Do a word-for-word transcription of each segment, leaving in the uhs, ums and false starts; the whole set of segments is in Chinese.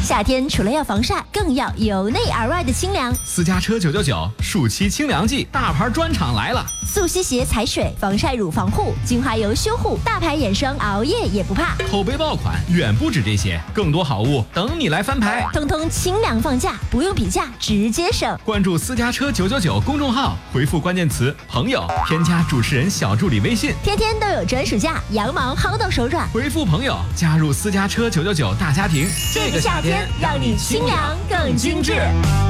夏天除了要防晒，更要由内而外的清凉。 私家车九九九暑期清凉季，大牌专场来了！ 速吸鞋踩水，防晒乳防护，精华油修护，大牌眼霜熬夜也不怕。 口碑爆款远不止这些，更多好物等你来翻牌。 通通清凉放价，不用比价，直接省。 关注私家车九九九公众号，回复关键词朋友，添加主持人小助理微信， 天天都有专属价，羊毛薅到手软。 回复朋友，加入私家车九九九大家庭。 这个夏天让你清凉更精致。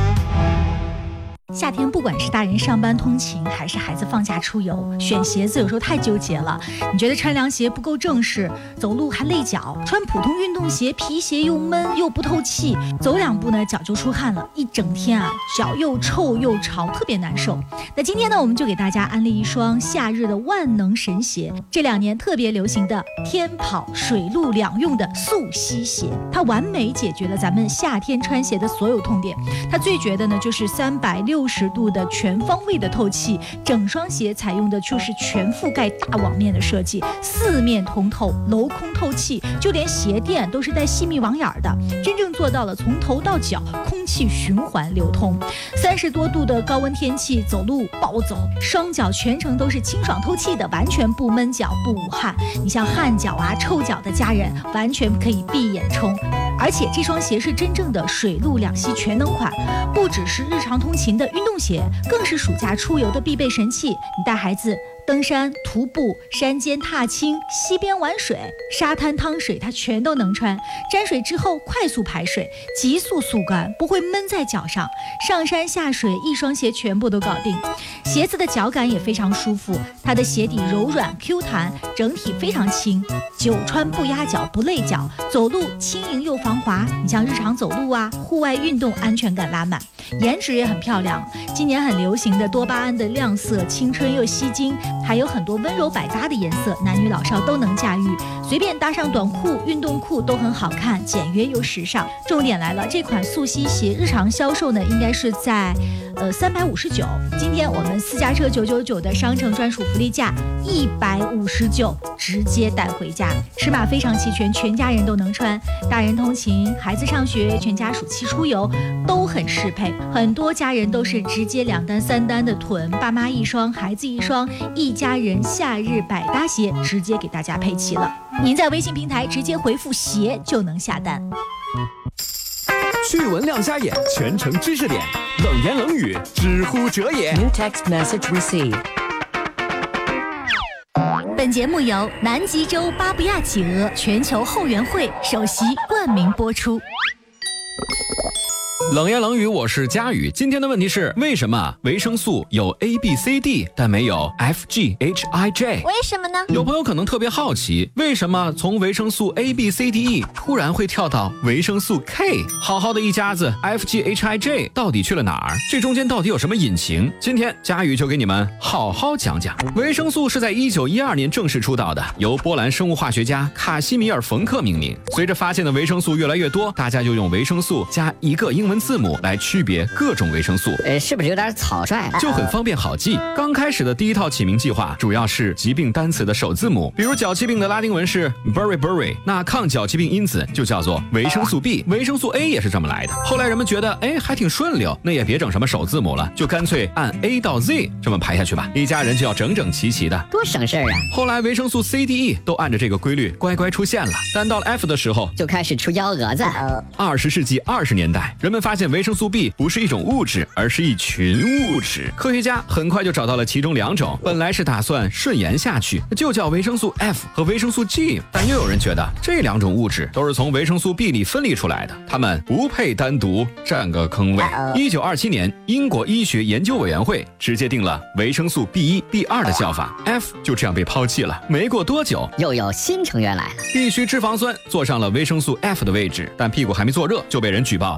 夏天不管是大人上班通勤，还是孩子放假出游，选鞋子有时候太纠结了。你觉得穿凉鞋不够正式，走路还累脚；穿普通运动鞋，皮鞋又闷又不透气，走两步呢脚就出汗了，一整天啊脚又臭又潮，特别难受。那今天呢，我们就给大家安利一双夏日的万能神鞋，这两年特别流行的天跑水陆两用的速吸鞋，它完美解决了咱们夏天穿鞋的所有痛点。它最绝的呢就是三百六十度的全方位的透气，整双鞋采用的就是全覆盖大网面的设计，四面通透，镂空透气，就连鞋垫都是带细密网眼的，真正做到了从头到脚空气循环流通。三十多度的高温天气，走路暴走，双脚全程都是清爽透气的，完全不闷脚不捂汗。你像汗脚啊臭脚的家人，完全可以闭眼冲。而且这双鞋是真正的水陆两栖全能款，不只是日常通勤的运动鞋，更是暑假出游的必备神器。你带孩子登山、徒步、山间踏青、溪边玩水、沙滩趟水，它全都能穿。沾水之后快速排水，急速速干，不会闷在脚上。上山下水，一双鞋全部都搞定。鞋子的脚感也非常舒服，它的鞋底柔软 Q 弹，整体非常轻，久穿不压脚不累脚，走路轻盈又防滑。你像日常走路啊，户外运动安全感拉满。颜值也很漂亮，今年很流行的多巴胺的亮色，青春又吸睛，还有很多温柔百搭的颜色，男女老少都能驾驭，随便搭上短裤、运动裤都很好看，简约又时尚。重点来了，这款速吸鞋日常销售呢，应该是在呃三百五十九，今天我们私家车九九九的商城专属福利价一百五十九，直接带回家，尺码非常齐全，全家人都能穿，大人通勤、孩子上学、全家暑期出游都很适配。很多家人都是直接两单三单的囤，爸妈一双，孩子一双，一家人夏日百搭鞋直接给大家配齐了。您在微信平台直接回复鞋就能下单。 趣闻亮瞎眼，全程知识点，冷言冷语，知乎者也。 New text message received。 本节目由南极洲巴布亚企鹅全球后援会首席冠名播出。 冷言冷语，我是佳宇。今天的问题是，为什么维生素有 A B C D 但没有 F G H I J？ 为什么呢？ 有朋友可能特别好奇，为什么从维生素 A B C D E 突然会跳到维生素 K？ 好好的一家子 F G H I J 到底去了哪儿？这中间到底有什么隐情？今天佳宇就给你们好好讲讲。维生素是在一九一二年正式出道的，由波兰生物化学家卡西米尔·冯克命名。随着发现的维生素越来越多，大家就用维生素加一个英文字母来区别各种维生素， 呃，是不是有点草率？ 就很方便好记。刚开始的第一套起名计划主要是疾病单词的首字母，比如脚气病的拉丁文是 beriberi， 那抗脚气病因子就叫做维生素 B， 维生素 A 也是这么来的。后来人们觉得，哎，还挺顺溜，那也别整什么首字母了，就干脆按 A 到 Z 这么排下去吧，一家人就要整整齐齐的， 多省事儿啊。 后来维生素 C D E 都按着这个规律乖乖出现了，但到了 F 的时候就开始出幺蛾子。 二十世纪二十年代，人们发现维生素 B 不是一种物质，而是一群物质。科学家很快就找到了其中两种，本来是打算顺延下去，就叫维生素 F 和维生素 G， 但又有人觉得这两种物质都是从维生素 B 里分离出来的，它们不配单独占个坑位。一九二七年，英国医学研究委员会直接定了维生素 B 一、B 二的叫法 ，F 就这样被抛弃了。没过多久， 又有新成员来了， 必需脂肪酸坐上了维生素 F 的位置，但屁股还没坐热就被人举报作弊了。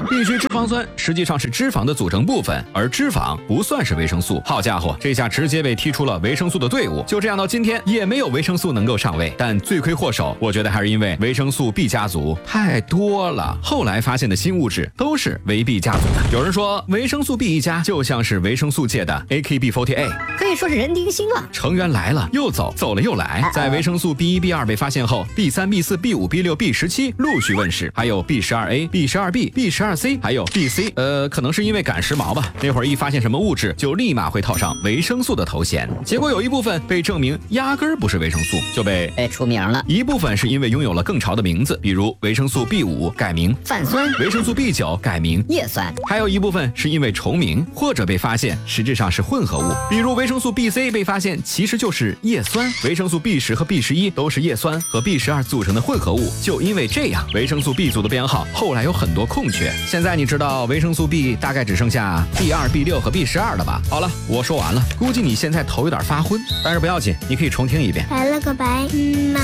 必需脂肪酸实际上是脂肪的组成部分，而脂肪不算是维生素。好家伙，这下直接被踢出了维生素的队伍。就这样到今天也没有维生素能够上位。但罪魁祸首，我觉得还是因为维生素 B 家族太多了。后来发现的新物质都是维 B 家族的。有人说维生素 B 一家就像是维生素界的 A K B 四十八， 可以说是人丁兴啊。 成员来了又走，走了又来。在维生素 B 一 B 二 被发现后， B 三 B 四 B 五 B 六 B 十七 陆续问世，还有 B 十二 A B 十二 B B 十二 C 还有 B C。 呃，可能是因为赶时髦吧，那会儿一发现什么物质就立马会套上维生素的头衔。结果有一部分被证明压根儿不是维生素，就被被出名了。 一部分是因为拥有了更潮的名字，比如维生素 B 五 改名泛酸， 维生素 B 九 改名叶酸， 还有一部分是因为重名或者被发现实质上是混合物，比如维生素 B C 被发现其实就是叶酸，维生素 B 十 和 B 十一 都是叶酸和 B 十二 组成的混合物。就因为这样，维生素 B 组的编号后来有很多空缺。现在你知道维生素 B 大概只剩下 B 二 B 六 和 B 十二了吧？好了，我说完了，估计你现在头有点发昏，但是不要紧，你可以重听一遍。 拜了个拜，嗯嘛。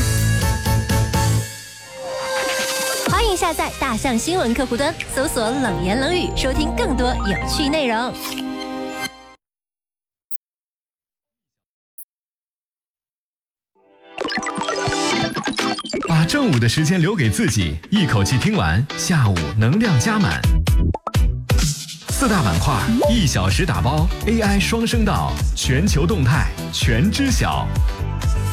欢迎下载大象新闻客户端，搜索冷言冷语，收听更多有趣内容。 把正午的时间留给自己，一口气听完，下午能量加满。四大板块，一小时打包 A I 双声道，全球动态全知晓。